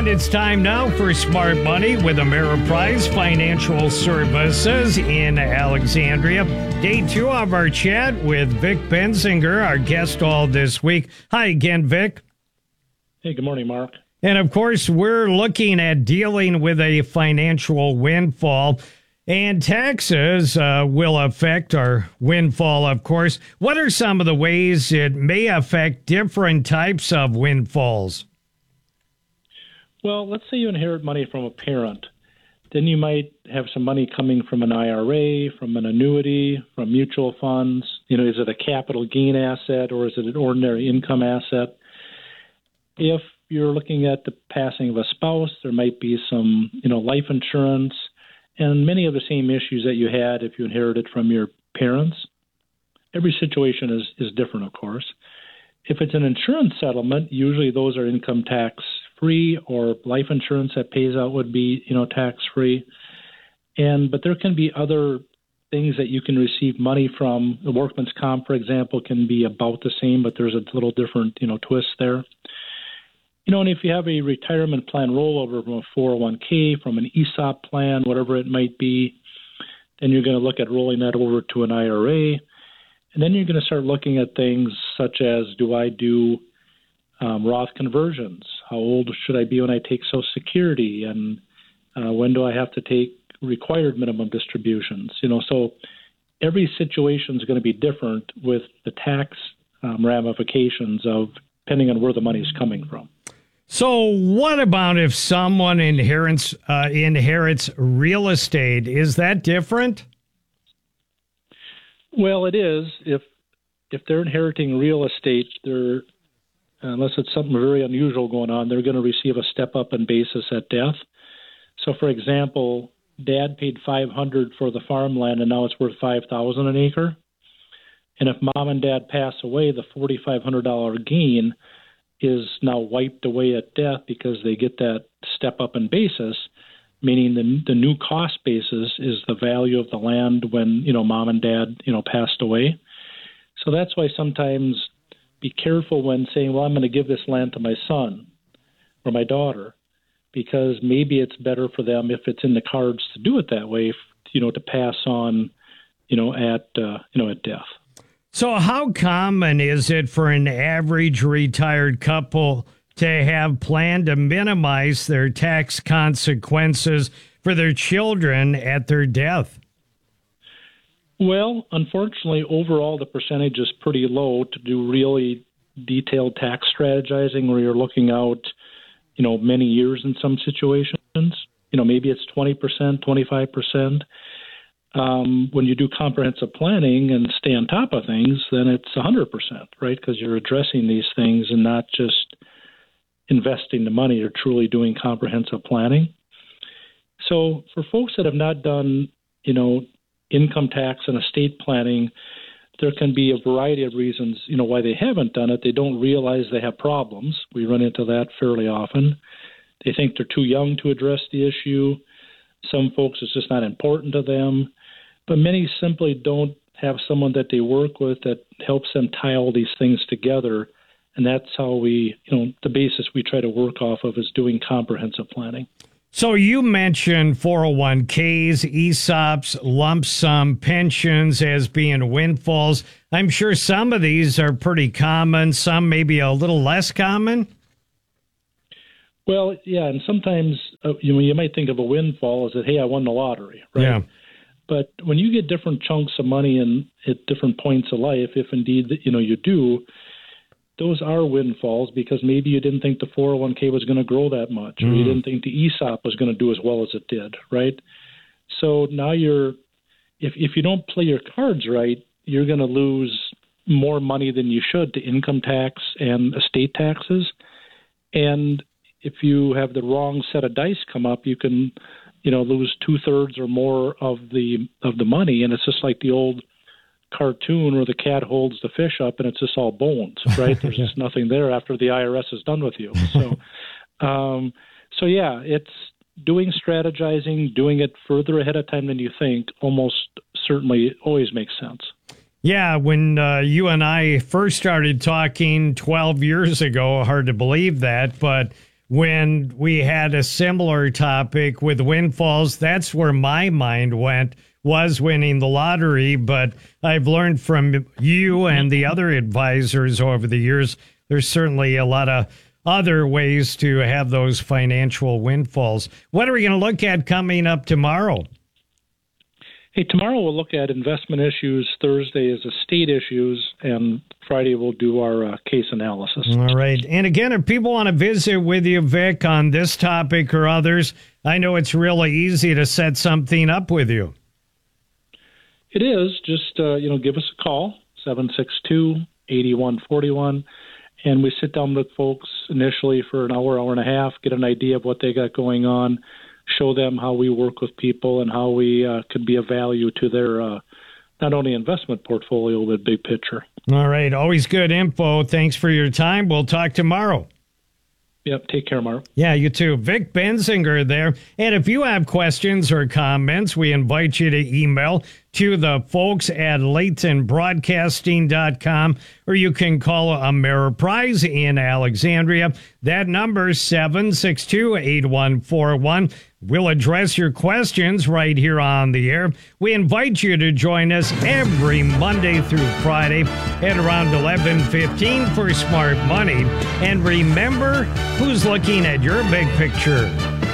And it's time now for Smart Money with Ameriprise Financial Services in Alexandria. Day 2 of our chat with Vic Benzinger, our guest all this week. Hi again, Vic. Hey, good morning, Mark. And of course, we're looking at dealing with a financial windfall. And taxes will affect our windfall, of course. What are some of the ways it may affect different types of windfalls? Well, let's say you inherit money from a parent. Then you might have some money coming from an IRA, from an annuity, from mutual funds. Is it a capital gain asset or is it an ordinary income asset? If you're looking at the passing of a spouse, there might be some, life insurance, and many of the same issues that you had if you inherited from your parents. Every situation is different, of course. If it's an insurance settlement, usually those are income tax free, or life insurance that pays out would be, tax free. But there can be other things that you can receive money from. The workman's comp, for example, can be about the same, but there's a little different, twist there. And if you have a retirement plan rollover from a 401k, from an ESOP plan, whatever it might be, then you're going to look at rolling that over to an IRA. And then you're going to start looking at things such as, do I do Roth conversions? How old should I be when I take Social Security? And when do I have to take required minimum distributions? So every situation is going to be different with the tax ramifications of depending on where the money is coming from. So what about if someone inherits real estate? Is that different? Well, it is. If they're inheriting real estate, unless it's something very unusual going on, they're going to receive a step up in basis at death. So, for example, Dad paid $500 for the farmland, and now it's worth $5,000 an acre. And if Mom and Dad pass away, the $4,500 gain is now wiped away at death because they get that step up in basis, meaning the new cost basis is the value of the land when, Mom and Dad, passed away. So that's why sometimes be careful when saying, well, I'm going to give this land to my son or my daughter, because maybe it's better for them if it's in the cards to do it that way, to pass on, at death. So how common is it for an average retired couple to have planned to minimize their tax consequences for their children at their death? Well, unfortunately, overall, the percentage is pretty low to do really detailed tax strategizing where you're looking out, many years in some situations. Maybe it's 20%, 25%. When you do comprehensive planning and stay on top of things, then it's 100%, right? Because you're addressing these things and not just investing the money. You're truly doing comprehensive planning. So for folks that have not done, income tax and estate planning, there can be a variety of reasons, why they haven't done it. They don't realize they have problems. We run into that fairly often. They think they're too young to address the issue. Some folks, it's just not important to them. But many simply don't have someone that they work with that helps them tie all these things together. And that's how we, the basis we try to work off of is doing comprehensive planning. So you mentioned 401ks, ESOPs, lump sum pensions as being windfalls. I'm sure some of these are pretty common, some maybe a little less common. Well, yeah, and sometimes you might think of a windfall as that, hey, I won the lottery, right? Yeah. But when you get different chunks of money at different points of life, if indeed you do, those are windfalls because maybe you didn't think the 401k was going to grow that much, or you didn't think the ESOP was going to do as well as it did, right? So now if you don't play your cards right, you're going to lose more money than you should to income tax and estate taxes. And if you have the wrong set of dice come up, you can, lose 2/3 or more of the money. And it's just like the old cartoon where the cat holds the fish up and it's just all bones, right? There's just nothing there after the IRS is done with you. So yeah, it's doing strategizing, doing it further ahead of time than you think, almost certainly always makes sense. Yeah, when you and I first started talking 12 years ago, hard to believe that, but when we had a similar topic with windfalls. That's where my mind went, was winning the lottery. But I've learned from you and the other advisors over the years, there's certainly a lot of other ways to have those financial windfalls. What are we going to look at coming up tomorrow? Hey, tomorrow we'll look at investment issues. Thursday is estate issues, and Friday we'll do our case analysis. All right. And again, if people want to visit with you, Vic, on this topic or others, I know it's really easy to set something up with you. It is. Just, give us a call, 762-8141, and we sit down with folks initially for an hour, hour and a half, get an idea of what they got going on, show them how we work with people and how we could be of value to their not only investment portfolio, but big picture. All right. Always good info. Thanks for your time. We'll talk tomorrow. Yep. Take care, Mark. Yeah, you too. Vic Benzinger there. And if you have questions or comments, we invite you to email to the folks at LaytonBroadcasting.com, or you can call Ameriprise in Alexandria. That number is 762-8141. We'll address your questions right here on the air. We invite you to join us every Monday through Friday at around 11:15 for Smart Money. And remember, who's looking at your big picture?